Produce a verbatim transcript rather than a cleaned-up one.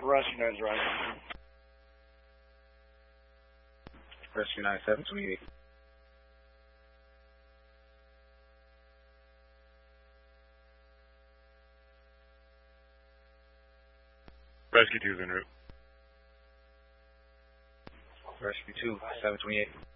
Rescue nine's rising. Rescue nine, seven twenty-eight. Rescue two's en route. Rescue two, seven twenty-eight.